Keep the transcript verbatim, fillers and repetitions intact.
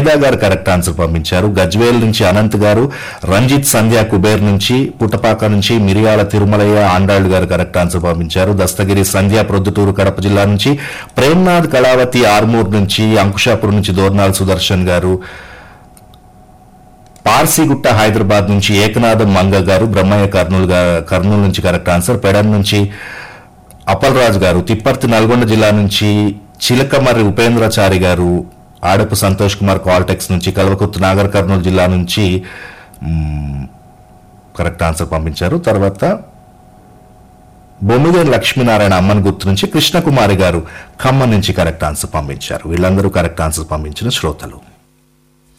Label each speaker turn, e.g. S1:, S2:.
S1: వేద గారు correct answer పంపించారు. గజ్వేల్ నుంచి అనంత్ గారు, రంజిత్ సంధ్య కుబేర్ నుంచి, పుట్టపాక నుంచి మిరియాల తిరుమలయ్య ఆండాళ్ళు గారు కరెక్ట్ ఆన్సర్ పంపించారు. దస్తగిరి సంధ్య ప్రొద్దుటూరు కడప జిల్లా నుంచి, ప్రేమ్నాథ్ కళావతి ఆర్మూర్ నుంచి, అంకుషాపూర్ నుంచి దోర్నాల్ సుదర్శన్ గారు, పార్సీగుట్ట హైదరాబాద్ నుంచి ఏకనాథం మంగ గారు, బ్రహ్మయ్య కర్నూలు గా- కర్నూలు నుంచి కరెక్ట్ ఆన్సర్. పెడన్ నుంచి అప్పల్ రాజు గారు, తిప్పర్తి నల్గొండ జిల్లా నుంచి చిలకమర్రి ఉపేంద్రచారి గారు, ఆడపు సంతోష్ కుమార్ కాల్టెక్స్ నుంచి, కల్వకుర్తి నాగర్ కర్నూలు జిల్లా నుంచి మ్మ్, కరెక్ట్ ఆన్సర్ పంపించారు. తర్వాత బొమ్మిదేని లక్ష్మీనారాయణ అమ్మన్ గుర్తు నుంచి కృష్ణకుమారి గారు ఖమ్మం నుంచి కరెక్ట్ ఆన్సర్ పంపించారు. వీళ్ళందరూ కరెక్ట్ ఆన్సర్ పంపించిన శ్రోతలు.